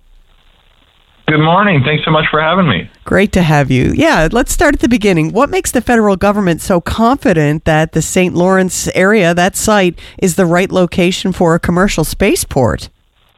Good morning. Thanks so much for having me. Great to have you. Yeah, let's start at the beginning. What makes the federal government so confident that the Saint Lawrence area, that site, is the right location for a commercial spaceport?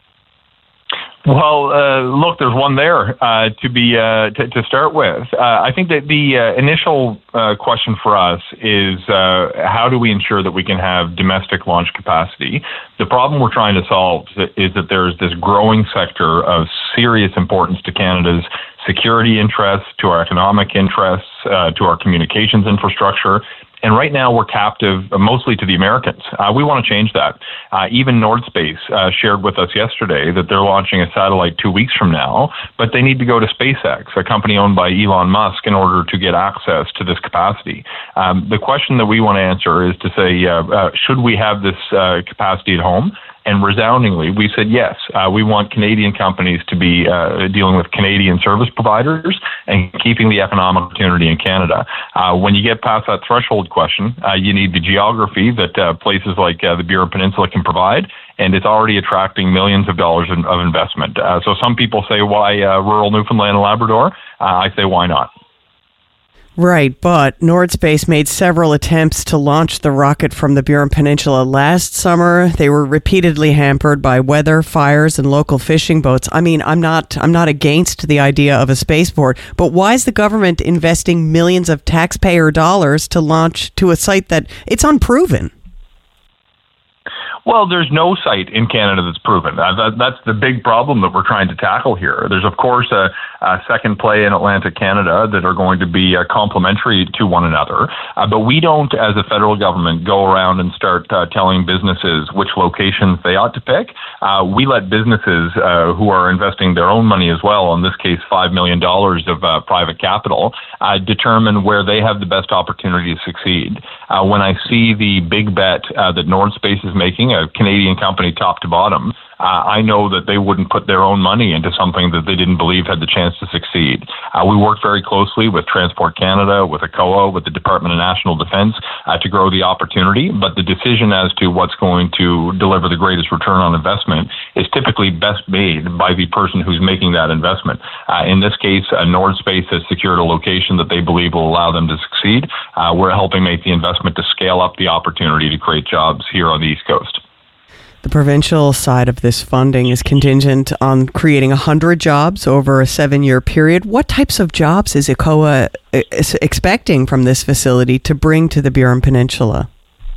Well, uh, look, there's one there uh, to be uh, to, to start with. Uh, I think that the uh, initial uh, question for us is uh, how do we ensure that we can have domestic launch capacity? The problem we're trying to solve is that there's this growing sector of serious importance to Canada's security interests, to our economic interests, uh, to our communications infrastructure. And right now, we're captive uh, mostly to the Americans. Uh, we want to change that. Uh, even NordSpace uh, shared with us yesterday that they're launching a satellite two weeks from now, but they need to go to SpaceX, a company owned by Elon Musk, in order to get access to this capacity. Um, the question that we want to answer is to say, uh, uh, should we have this uh, capacity at home? And resoundingly, we said yes. Uh, we want Canadian companies to be uh, dealing with Canadian service providers and keeping the economic opportunity in Canada. Uh, when you get past that threshold question, uh, you need the geography that uh, places like uh, the Burin Peninsula can provide, and it's already attracting millions of dollars in, of investment. Uh, so some people say, why uh, rural Newfoundland and Labrador? Uh, I say, why not? Right, but NordSpace made several attempts to launch the rocket from the Burin Peninsula last summer. They were repeatedly hampered by weather, fires, and local fishing boats. I mean, I'm not I'm not against the idea of a spaceport, but why is the government investing millions of taxpayer dollars to launch to a site that it's unproven? Well, there's no site in Canada that's proven. Uh, that, that's the big problem that we're trying to tackle here. There's, of course, a, a second play in Atlantic Canada that are going to be uh, complementary to one another. Uh, but we don't, as a federal government, go around and start uh, telling businesses which locations they ought to pick. Uh, we let businesses uh, who are investing their own money as well, in this case five million dollars of uh, private capital, uh, determine where they have the best opportunity to succeed. Uh, when I see the big bet uh, that NordSpace is making, a Canadian company top to bottom, uh, I know that they wouldn't put their own money into something that they didn't believe had the chance to succeed. Uh, we work very closely with Transport Canada, with A C O A, with the Department of National Defence uh, to grow the opportunity, but the decision as to what's going to deliver the greatest return on investment is typically best made by the person who's making that investment. Uh, in this case, uh, Nordspace has secured a location that they believe will allow them to succeed. Uh, we're helping make the investment to scale up the opportunity to create jobs here on the East Coast. The provincial side of this funding is contingent on creating one hundred jobs over a seven-year period. What types of jobs is A C O A expecting from this facility to bring to the Burin Peninsula?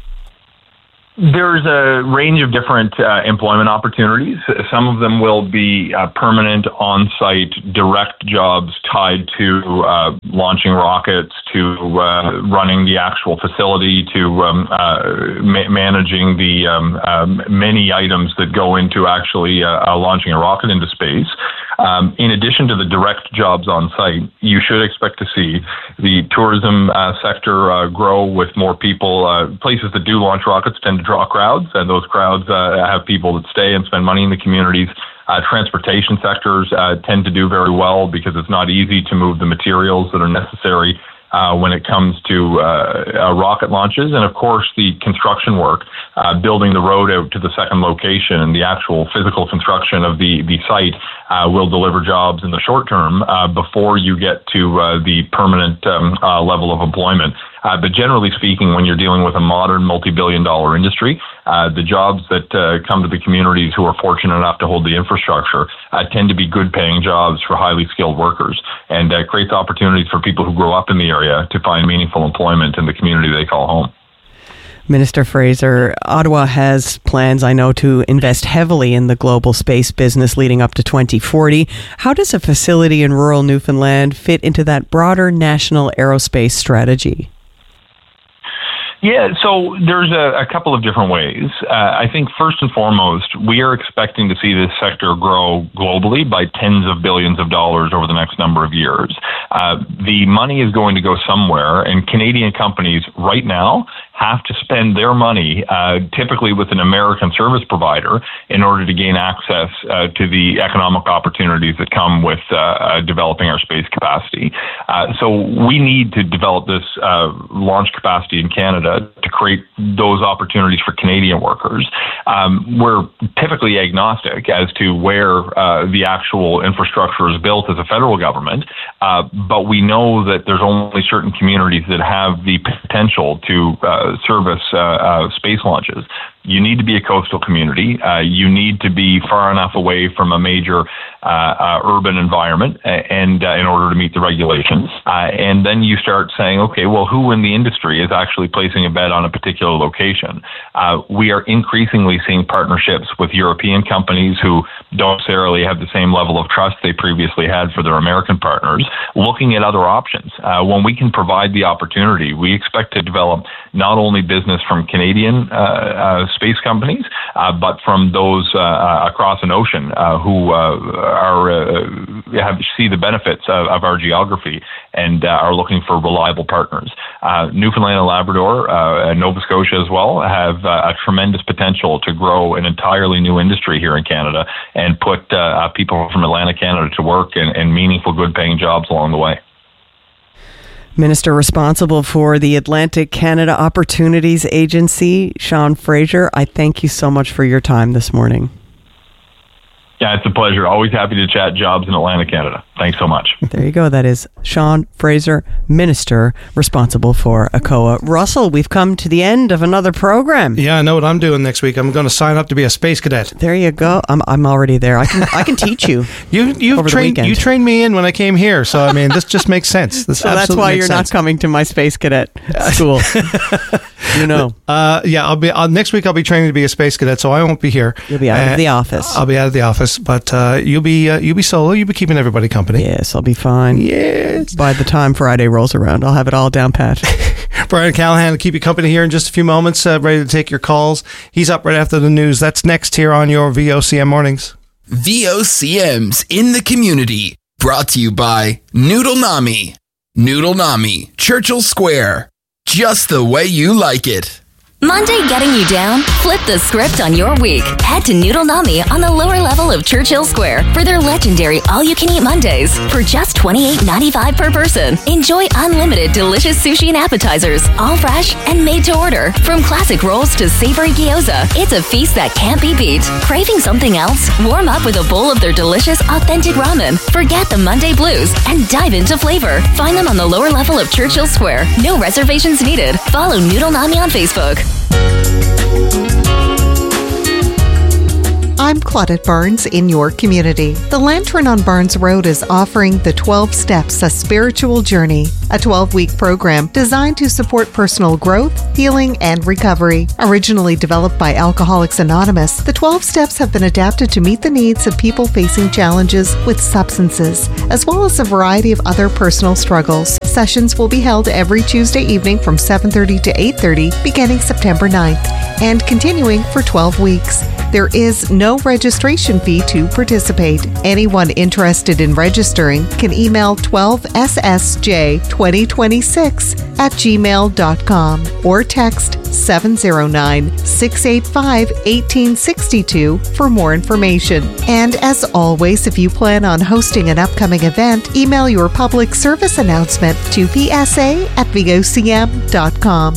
There's a range of different uh, employment opportunities. Some of them will be uh, permanent, on-site, direct jobs tied to uh, launching rockets, to uh, running the actual facility, to um, uh, ma- managing the um, uh, many items that go into actually uh, uh, launching a rocket into space. Um, in addition to the direct jobs on site, you should expect to see the tourism uh, sector uh, grow with more people. Uh, places that do launch rockets tend to draw crowds, and those crowds uh, have people that stay and spend money in the communities. Uh, transportation sectors uh, tend to do very well because it's not easy to move the materials that are necessary Uh, when it comes to uh, uh, rocket launches. And of course, the construction work, uh, building the road out to the second location and the actual physical construction of the, the site uh, will deliver jobs in the short term uh, before you get to uh, the permanent um, uh, level of employment. Uh, but generally speaking, when you're dealing with a modern multi-billion dollar industry, uh, the jobs that uh, come to the communities who are fortunate enough to hold the infrastructure uh, tend to be good paying jobs for highly skilled workers, and uh, creates opportunities for people who grow up in the area to find meaningful employment in the community they call home. Minister Fraser, Ottawa has plans, I know, to invest heavily in the global space business leading up to twenty forty. How does a facility in rural Newfoundland fit into that broader national aerospace strategy? Yeah, so there's a, a couple of different ways. Uh, I think first and foremost, we are expecting to see this sector grow globally by tens of billions of dollars over the next number of years. Uh, the money is going to go somewhere, and Canadian companies right now have to spend their money, uh, typically with an American service provider, in order to gain access uh, to the economic opportunities that come with uh, uh, developing our space capacity. Uh, so we need to develop this uh, launch capacity in Canada to create those opportunities for Canadian workers. Um, we're typically agnostic as to where uh, the actual infrastructure is built as a federal government, uh, but we know that there's only certain communities that have the potential to uh, service uh, uh, space launches. You need to be a coastal community. Uh, you need to be far enough away from a major uh, uh, urban environment, and uh, in order to meet the regulations. Uh, and then you start saying, okay, well, who in the industry is actually placing a bet on a particular location? Uh, we are increasingly seeing partnerships with European companies who don't necessarily have the same level of trust they previously had for their American partners, looking at other options. Uh, when we can provide the opportunity, we expect to develop not only business from Canadian uh, uh, space companies, uh, but from those uh, across an ocean uh, who uh, are uh, have see the benefits of, of our geography and uh, are looking for reliable partners. Uh, Newfoundland and Labrador uh, and Nova Scotia as well have uh, a tremendous potential to grow an entirely new industry here in Canada and put uh, people from Atlantic Canada to work and, and meaningful, good-paying jobs along the way. Minister responsible for the Atlantic Canada Opportunities Agency, Sean Fraser, I thank you so much for your time this morning. Yeah, it's a pleasure. Always happy to chat jobs in Atlantic Canada. Thanks so much. There you go. That is Sean Fraser, Minister responsible for A C O A. Russell, we've come to the end of another program. Yeah, I know what I'm doing next week. I'm going to sign up to be a space cadet. There you go. I'm I'm already there. I can I can teach you. you you trained you trained me in when I came here. So I mean, this just makes sense. This so that's why you're sense. not coming to my space cadet school. You know. Uh, yeah, I'll be uh, next week. I'll be training to be a space cadet, so I won't be here. You'll be out uh, of the office. I'll be out of the office, but uh, you'll be uh, you'll be solo. You'll be keeping everybody company. Yes, I'll be fine. Yes. By the time Friday rolls around, I'll have it all down pat. Brian Callahan will keep you company here in just a few moments, uh, ready to take your calls. He's up right after the news. That's next here on your V O C M Mornings. V O C M's in the community. Brought to you by Noodle Nami. Noodle Nami, Churchill Square. Just the way you like it. Monday getting you down? Flip the script on your week. Head to Noodle Nami on the lower level of Churchill Square for their legendary all-you-can-eat Mondays. For just twenty-eight ninety-five per person, enjoy unlimited delicious sushi and appetizers, all fresh and made to order. From classic rolls to savory gyoza, it's a feast that can't be beat. Craving something else? Warm up with a bowl of their delicious, authentic ramen. Forget the Monday blues and dive into flavor. Find them on the lower level of Churchill Square. No reservations needed. Follow Noodle Nami on Facebook. I'm Claudette Barnes in your community. The Lantern on Barnes Road is offering the twelve Steps, a Spiritual Journey, a twelve-week program designed to support personal growth, healing, and recovery. Originally developed by Alcoholics Anonymous, the twelve Steps have been adapted to meet the needs of people facing challenges with substances, as well as a variety of other personal struggles. Sessions will be held every Tuesday evening from seven thirty to eight thirty, beginning September ninth, and continuing for twelve weeks. There is no registration fee to participate. Anyone interested in registering can email twelve S S J twenty twenty-six at gmail dot com or text seven zero nine, six eight five, one eight six two for more information. And as always, if you plan on hosting an upcoming event, email your public service announcement to p s a at v o c m dot com.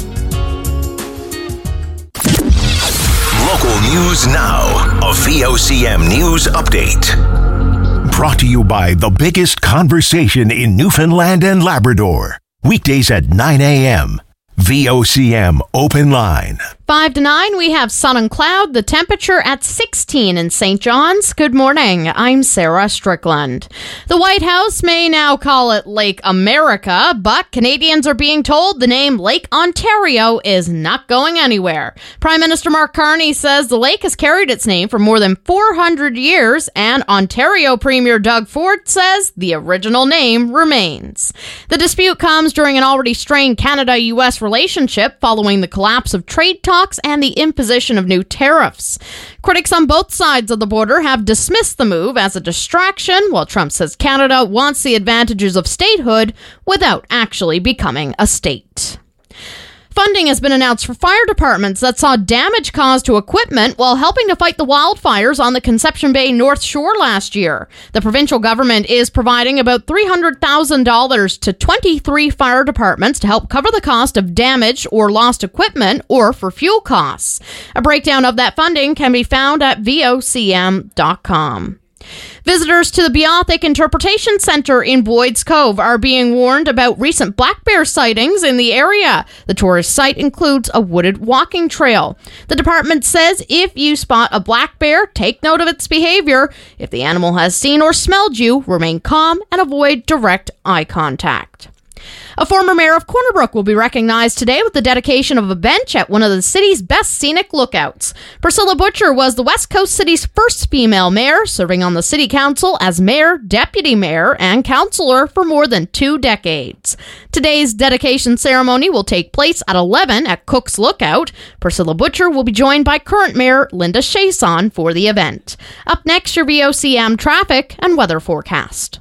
Local news now. A V O C M News Update. Brought to you by the biggest conversation in Newfoundland and Labrador. Weekdays at nine a.m. V O C M Open Line. Five to nine, we have sun and cloud. The temperature at sixteen in Saint John's. Good morning. I'm Sarah Strickland. The White House may now call it Lake America, but Canadians are being told the name Lake Ontario is not going anywhere. Prime Minister Mark Carney says the lake has carried its name for more than four hundred years, and Ontario Premier Doug Ford says the original name remains. The dispute comes during an already strained Canada U S relationship following the collapse of trade talks and the imposition of new tariffs. Critics on both sides of the border have dismissed the move as a distraction, while Trump says Canada wants the advantages of statehood without actually becoming a state. Funding has been announced for fire departments that saw damage caused to equipment while helping to fight the wildfires on the Conception Bay North Shore last year. The provincial government is providing about three hundred thousand dollars to twenty-three fire departments to help cover the cost of damaged or lost equipment or for fuel costs. A breakdown of that funding can be found at v o c m dot com. Visitors to the Beothic Interpretation Center in Boyd's Cove are being warned about recent black bear sightings in the area. The tourist site includes a wooded walking trail. The department says if you spot a black bear, take note of its behavior. If the animal has seen or smelled you, remain calm and avoid direct eye contact. A former mayor of Corner Brook will be recognized today with the dedication of a bench at one of the city's best scenic lookouts. Priscilla Butcher was the West Coast City's first female mayor, serving on the city council as mayor, deputy mayor, and councillor for more than two decades. Today's dedication ceremony will take place at eleven at Cook's Lookout. Priscilla Butcher will be joined by current mayor Linda Chason for the event. Up next, your V O C M traffic and weather forecast.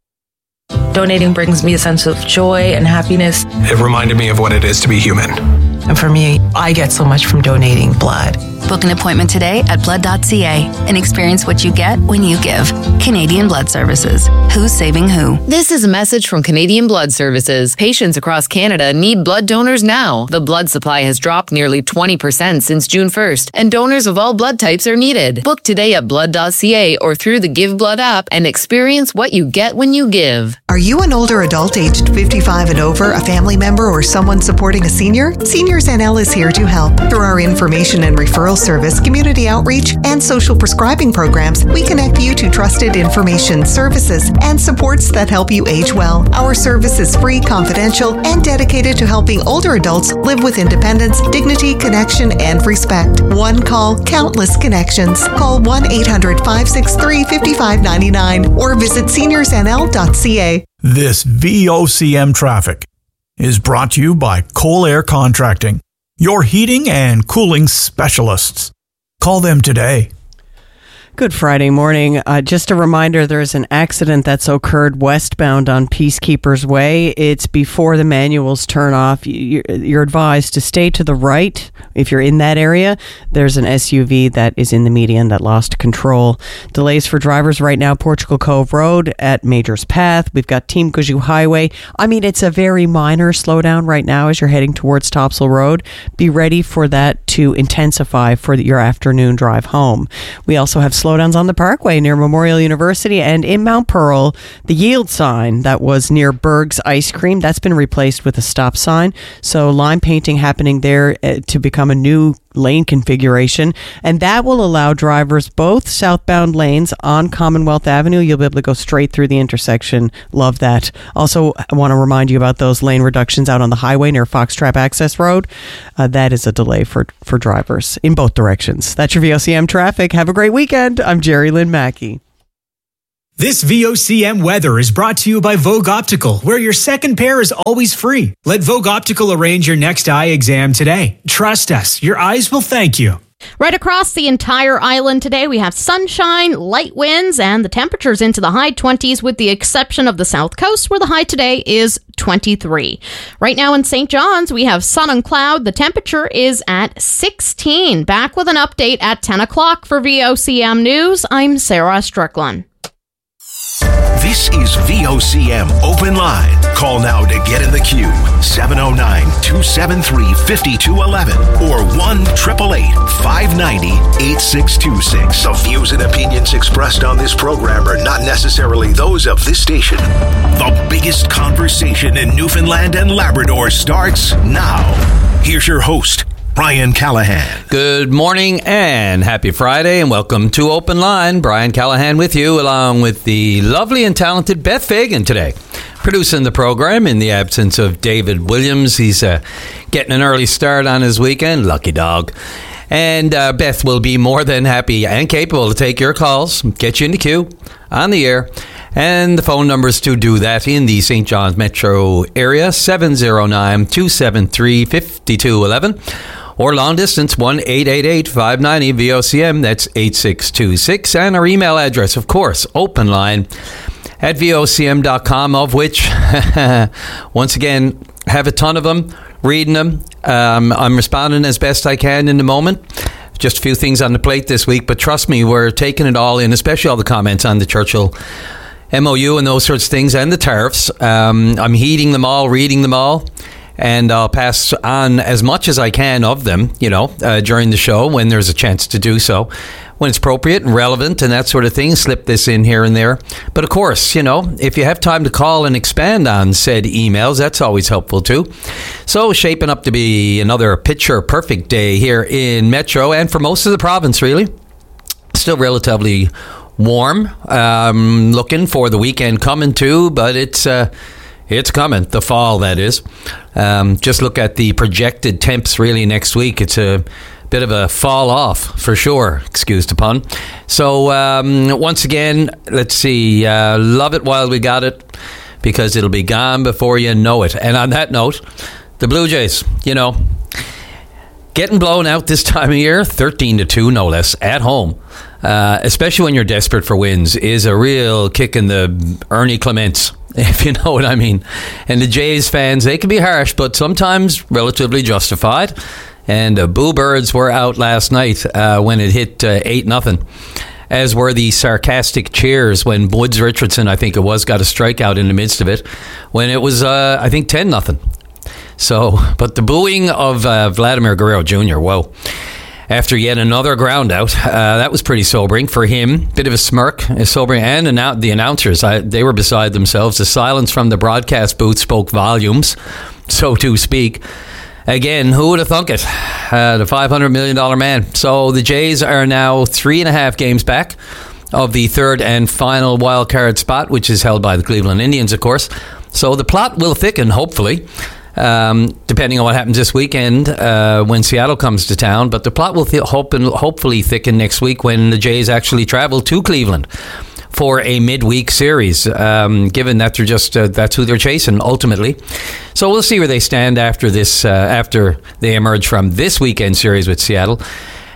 Donating brings me a sense of joy and happiness. It reminded me of what it is to be human. And for me, I get so much from donating blood. Book an appointment today at blood dot c a and experience what you get when you give. Canadian Blood Services. Who's saving who? This is a message from Canadian Blood Services. Patients across Canada need blood donors now. The blood supply has dropped nearly twenty percent since June first, and donors of all blood types are needed. Book today at blood dot c a or through the Give Blood app and experience what you get when you give. Are you an older adult aged fifty-five and over, a family member, or someone supporting a senior? Seniors N L is here to help. Through our information and referral service, community outreach, and social prescribing programs, we connect you to trusted information, services, and supports that help you age well. Our service is free, confidential, and dedicated to helping older adults live with independence, dignity, connection, and respect. One call, countless connections. Call one eight hundred, five six three, five five nine nine or visit seniors n l dot c a. This V O C M traffic is brought to you by Coal Air Contracting, your heating and cooling specialists. Call them today. Good Friday morning. Uh, just a reminder, there's an accident that's occurred westbound on Peacekeepers Way. It's before the manuals turn off. You're, you're advised to stay to the right. If you're in that area, there's an S U V that is in the median that lost control. Delays for drivers right now, Portugal Cove Road at Majors Path. We've got Team Guju Highway. I mean, it's a very minor slowdown right now as you're heading towards Topsail Road. Be ready for that to intensify for your afternoon drive home. We also have slowdowns on the Parkway near Memorial University, and in Mount Pearl, the yield sign that was near Berg's Ice Cream, that's been replaced with a stop sign. So line painting happening there uh, to become a new lane configuration, and that will allow drivers both southbound lanes on Commonwealth Avenue. You'll be able to go straight through the intersection. Love that. Also, I want to remind you about those lane reductions out on the highway near Foxtrap Access Road. Uh, that is a delay for, for drivers in both directions. That's your V O C M traffic. Have a great weekend. I'm Jerry Lynn Mackey. This V O C M weather is brought to you by Vogue Optical, where your second pair is always free. Let Vogue Optical arrange your next eye exam today. Trust us, your eyes will thank you. Right across the entire island today, we have sunshine, light winds, and the temperatures into the high twenties, with the exception of the south coast, where the high today is twenty-three. Right now in Saint John's, we have sun and cloud. The temperature is at sixteen. Back with an update at ten o'clock for V O C M News. I'm Sarah Strickland. This is V O C M Open Line. Call now to get in the queue. seven oh nine, two seven three, five two one one or one eight eight eight, five nine zero, eight six two six. The views and opinions expressed on this program are not necessarily those of this station. The biggest conversation in Newfoundland and Labrador starts now. Here's your host, Brian Callahan. Good morning and happy Friday, and welcome to Open Line. Brian Callahan with you, along with the lovely and talented Beth Fagan today, producing the program in the absence of David Williams. He's uh, getting an early start on his weekend. Lucky dog. And uh, Beth will be more than happy and capable to take your calls, get you in the queue, on the air. And the phone numbers to do that in the Saint John's metro area, seven oh nine, two seven three, five two one one. Or long distance, one eight eight eight, five nine zero, V O C M. That's eight six two six. And our email address, of course, openline at V O C M dot com, of which, once again, have a ton of them, reading them. Um, I'm responding as best I can in the moment. Just a few things on the plate this week, but trust me, we're taking it all in, especially all the comments on the Churchill M O U and those sorts of things, and the tariffs. Um, I'm heeding them all, reading them all. And I'll pass on as much as I can of them, you know, uh, during the show when there's a chance to do so. When it's appropriate and relevant and that sort of thing, slip this in here and there. But of course, you know, if you have time to call and expand on said emails, that's always helpful too. So shaping up to be another picture perfect day here in Metro and for most of the province, really. Still relatively warm. Um, looking for the weekend coming too, but it's... Uh, It's coming, the fall, that is. Um, just look at the projected temps really next week. It's a bit of a fall off, for sure, excuse the pun. So, um, once again, let's see, uh, love it while we got it, because it'll be gone before you know it. And on that note, the Blue Jays, you know, getting blown out this time of year, thirteen to two, no less, at home. Uh, especially when you're desperate for wins, is a real kick in the Ernie Clements, if you know what I mean. And the Jays fans, they can be harsh, but sometimes relatively justified. And the Boo Birds were out last night uh, when it hit uh, eight nothing, as were the sarcastic cheers when Woods Richardson, I think it was, got a strikeout in the midst of it, when it was, uh, I think, ten nothing. So, but the booing of uh, Vladimir Guerrero Junior, whoa. After yet another ground out, uh, that was pretty sobering for him. Bit of a smirk, a sobering, and annou- the announcers, I, they were beside themselves. The silence from the broadcast booth spoke volumes, so to speak. Again, who would have thunk it? Uh, the five hundred million dollars man. So the Jays are now three and a half games back of the third and final wild card spot, which is held by the Cleveland Indians, of course. So the plot will thicken, hopefully. Um, depending on what happens this weekend uh, when Seattle comes to town. But the plot will th- hope and hopefully thicken next week when the Jays actually travel to Cleveland for a midweek series, um, given that they're just uh, that's who they're chasing ultimately. So we'll see where they stand after this, uh, after they emerge from this weekend series with Seattle.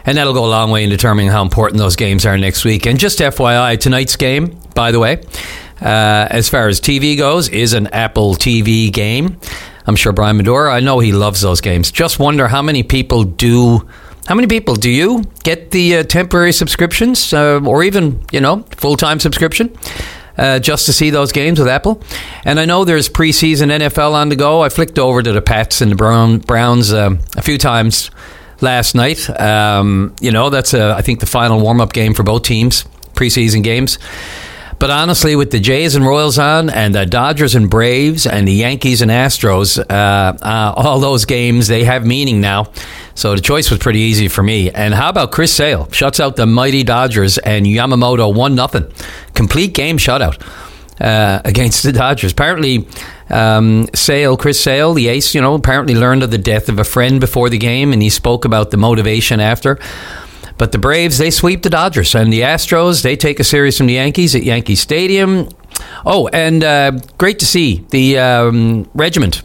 And that'll go a long way in determining how important those games are next week. And just F Y I, tonight's game, by the way, uh, as far as T V goes, is an Apple T V game. I'm sure Brian Medora, I know he loves those games. Just wonder how many people do... How many people do you get the uh, temporary subscriptions uh, or even, you know, full-time subscription uh, just to see those games with Apple? And I know there's preseason N F L on the go. I flicked over to the Pats and the Brown, Browns um, a few times last night. Um, you know, that's, uh, I think, the final warm-up game for both teams, preseason games. But honestly, with the Jays and Royals on, and the Dodgers and Braves, and the Yankees and Astros, uh, uh, all those games, they have meaning now. So the choice was pretty easy for me. And how about Chris Sale? Shuts out the mighty Dodgers, and Yamamoto one nothing. Complete game shutout uh, against the Dodgers. Apparently, um, Sale, Chris Sale, the ace, you know, apparently learned of the death of a friend before the game, and he spoke about the motivation after. But the Braves, they sweep the Dodgers. And the Astros, they take a series from the Yankees at Yankee Stadium. Oh, and uh, great to see the um, regiment